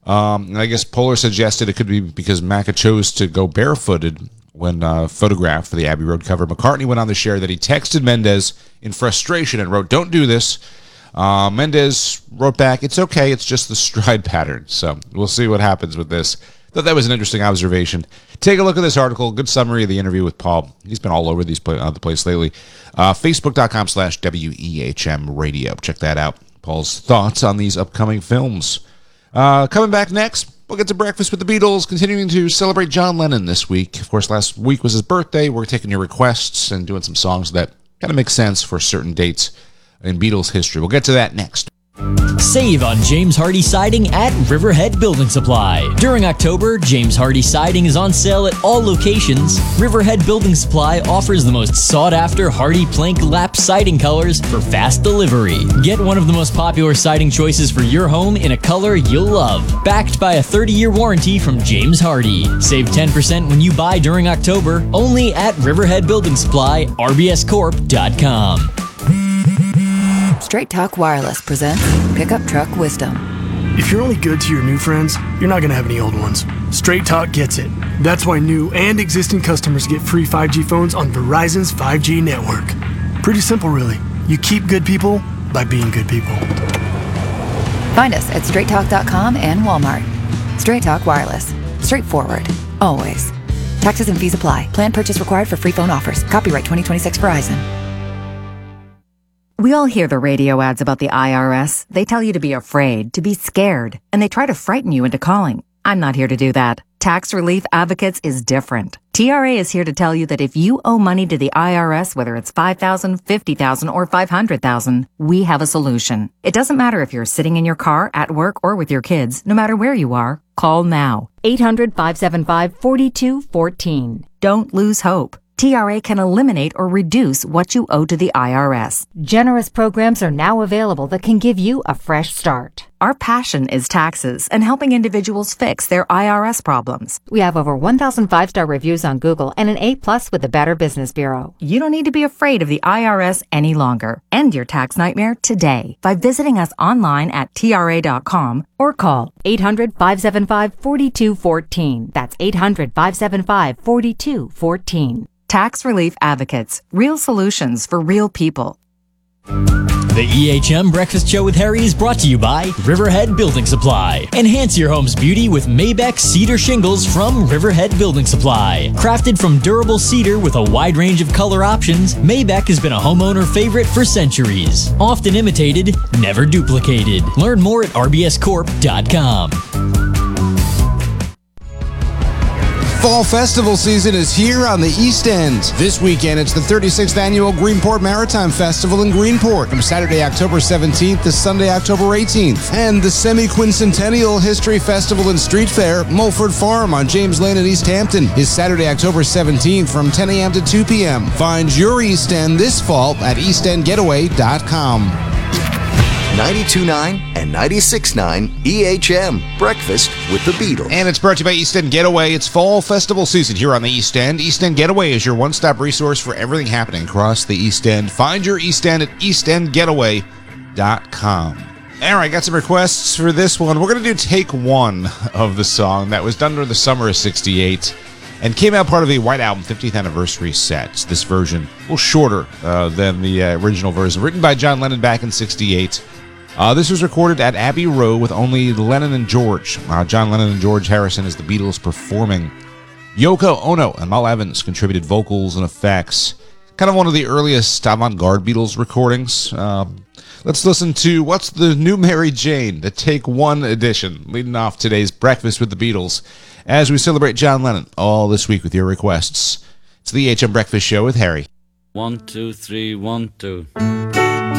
And I guess Poehler suggested it could be because Macca chose to go barefooted when photographed for the Abbey Road cover. McCartney went on to share that he texted Mendes in frustration and wrote, "Don't do this." Mendes wrote back, "It's okay, it's just the stride pattern." So we'll see what happens with this. Thought that was an interesting observation. Take a look at this article. Good summary of the interview with Paul. He's been all over the place lately. Facebook.com/WEHM radio. Check that out. Paul's thoughts on these upcoming films. Coming back next, we'll get to Breakfast with the Beatles, continuing to celebrate John Lennon this week. Of course, last week was his birthday. We're taking your requests and doing some songs that kind of make sense for certain dates in Beatles history. We'll get to that next. Save on James Hardie Siding at Riverhead Building Supply. During October, James Hardie Siding is on sale at all locations. Riverhead Building Supply offers the most sought-after Hardie plank lap siding colors for fast delivery. Get one of the most popular siding choices for your home in a color you'll love. Backed by a 30-year warranty from James Hardie. Save 10% when you buy during October, only at Riverhead Building Supply, rbscorp.com. Straight Talk Wireless presents Pickup Truck Wisdom. If you're only good to your new friends, you're not going to have any old ones. Straight Talk gets it. That's why new and existing customers get free 5G phones on Verizon's 5G network. Pretty simple, really. You keep good people by being good people. Find us at straighttalk.com and Walmart. Straight Talk Wireless. Straightforward. Always. Taxes and fees apply. Plan purchase required for free phone offers. Copyright 2026 Verizon. We all hear the radio ads about the IRS. They tell you to be afraid, to be scared, and they try to frighten you into calling. I'm not here to do that. Tax Relief Advocates is different. TRA is here to tell you that if you owe money to the IRS, whether it's $5,000, $50,000, or $500,000, we have a solution. It doesn't matter if you're sitting in your car, at work, or with your kids. No matter where you are, call now. 800-575-4214. Don't lose hope. TRA can eliminate or reduce what you owe to the IRS. Generous programs are now available that can give you a fresh start. Our passion is taxes and helping individuals fix their IRS problems. We have over 1,000 5-star reviews on Google and an A+ with the Better Business Bureau. You don't need to be afraid of the IRS any longer. End your tax nightmare today by visiting us online at TRA.com or call 800-575-4214. That's 800-575-4214. Tax Relief Advocates. Real solutions for real people. The EHM Breakfast Show with Harry is brought to you by Riverhead Building Supply. Enhance your home's beauty with Maybeck Cedar Shingles from Riverhead Building Supply. Crafted from durable cedar with a wide range of color options, Maybeck has been a homeowner favorite for centuries. Often imitated, never duplicated. Learn more at rbscorp.com. Fall festival season is here on the East End. This weekend, it's the 36th Annual Greenport Maritime Festival in Greenport from Saturday, October 17th to Sunday, October 18th. And the Semi-Quincentennial History Festival and Street Fair, Mulford Farm on James Lane in East Hampton, is Saturday, October 17th from 10 a.m. to 2 p.m. Find your East End this fall at eastendgetaway.com. 92.9 and 96.9 EHM. Breakfast with the Beatles. And it's brought to you by East End Getaway. It's fall festival season here on the East End. East End Getaway is your one-stop resource for everything happening across the East End. Find your East End at eastendgetaway.com. All right, got some requests for this one. We're going to do take one of the song that was done during the summer of '68 and came out part of the White Album 50th anniversary set. This version, a little shorter than the original version, written by John Lennon back in '68. This was recorded at Abbey Road with only Lennon and George. John Lennon and George Harrison as the Beatles performing. Yoko Ono and Mal Evans contributed vocals and effects. Kind of one of the earliest avant-garde Beatles recordings. Let's listen to What's the New Mary Jane, the Take One edition, leading off today's Breakfast with the Beatles as we celebrate John Lennon all this week with your requests. It's the HM Breakfast Show with Harry. 1, 2, 3, 1, 2.